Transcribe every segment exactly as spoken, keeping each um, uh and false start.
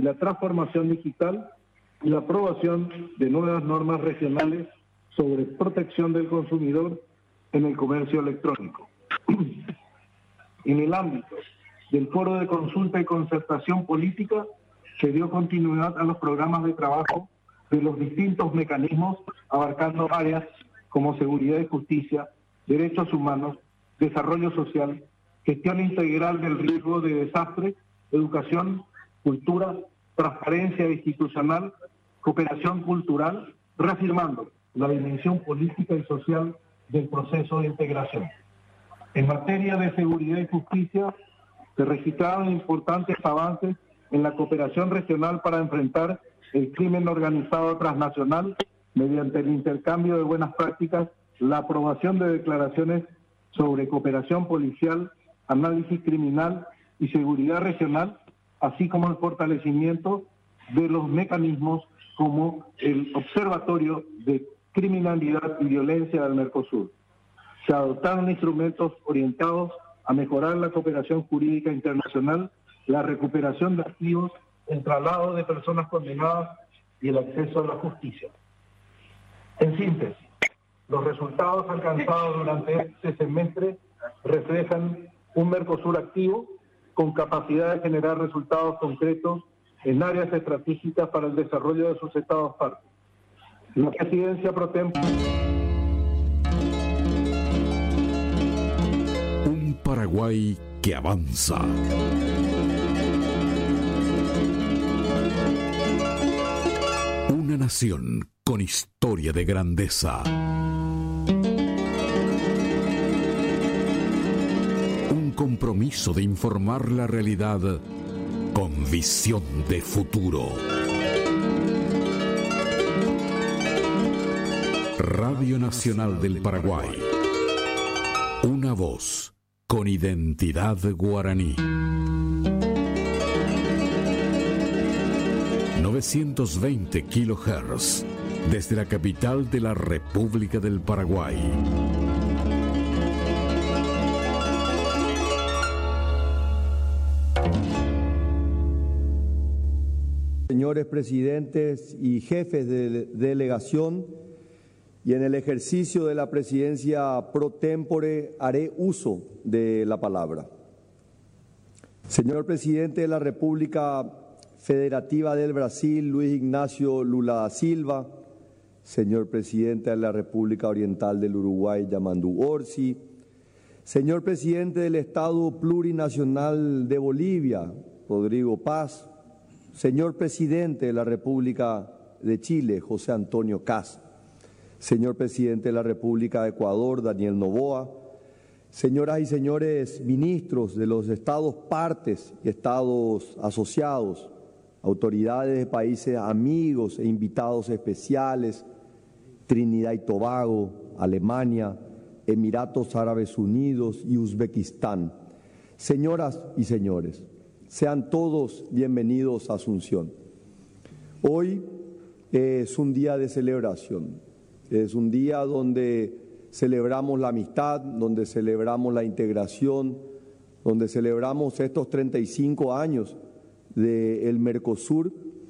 la transformación digital y la aprobación de nuevas normas regionales sobre protección del consumidor en el comercio electrónico. En el ámbito del Foro de Consulta y Concertación Política se dio continuidad a los programas de trabajo de los distintos mecanismos abarcando áreas como seguridad y justicia, derechos humanos, desarrollo social, gestión integral del riesgo de desastre, educación, cultura, transparencia institucional, cooperación cultural, reafirmando la dimensión política y social del proceso de integración. En materia de seguridad y justicia, se registraron importantes avances en la cooperación regional para enfrentar el crimen organizado transnacional mediante el intercambio de buenas prácticas, la aprobación de declaraciones sobre cooperación policial, análisis criminal y seguridad regional, así como el fortalecimiento de los mecanismos como el Observatorio de Criminalidad y Violencia del Mercosur. Se adoptaron instrumentos orientados a mejorar la cooperación jurídica internacional, la recuperación de activos, el traslado de personas condenadas y el acceso a la justicia. En síntesis, los resultados alcanzados durante este semestre reflejan un Mercosur activo con capacidad de generar resultados concretos en áreas estratégicas para el desarrollo de sus estados partes. La presidencia pro tempore. Un Paraguay que avanza. Una nación con historia de grandeza. Un compromiso de informar la realidad con visión de futuro. Radio Nacional del Paraguay. Una voz con identidad guaraní. novecientos veinte kilohertz desde la capital de la República del Paraguay. Señores presidentes y jefes de delegación, y en el ejercicio de la presidencia pro tempore haré uso de la palabra. Señor presidente de la República Federativa del Brasil, Luis Ignacio Lula da Silva, señor presidente de la República Oriental del Uruguay, Yamandu Orsi, señor presidente del Estado Plurinacional de Bolivia, Rodrigo Paz, señor presidente de la República de Chile, José Antonio Kast, señor presidente de la República de Ecuador, Daniel Noboa, señoras y señores ministros de los estados partes y estados asociados, autoridades de países amigos e invitados especiales, Trinidad y Tobago, Alemania, Emiratos Árabes Unidos y Uzbekistán. Señoras y señores, sean todos bienvenidos a Asunción. Hoy es un día de celebración, es un día donde celebramos la amistad, donde celebramos la integración, donde celebramos estos treinta y cinco años del Mercosur,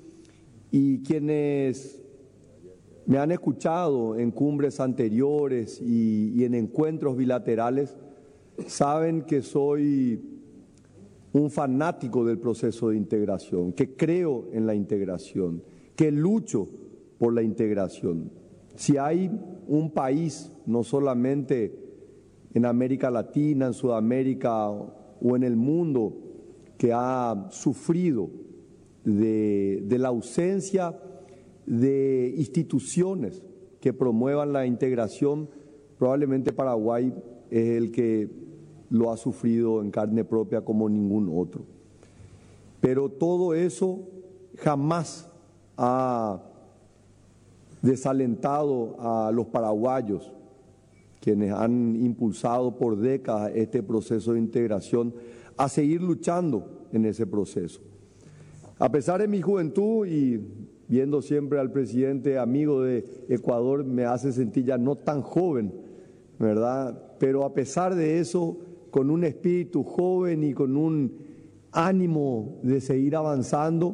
y quienes me han escuchado en cumbres anteriores y, y en encuentros bilaterales saben que soy un fanático del proceso de integración, que creo en la integración, que lucho por la integración. Si hay un país, no solamente en América Latina, en Sudamérica o en el mundo, que ha sufrido de, de la ausencia de instituciones que promuevan la integración, probablemente Paraguay es el que lo ha sufrido en carne propia como ningún otro. Pero todo eso jamás ha desalentado a los paraguayos, quienes han impulsado por décadas este proceso de integración, a seguir luchando en ese proceso. A pesar de mi juventud y viendo siempre al presidente amigo de Ecuador, me hace sentir ya no tan joven, ¿verdad? Pero a pesar de eso, con un espíritu joven y con un ánimo de seguir avanzando,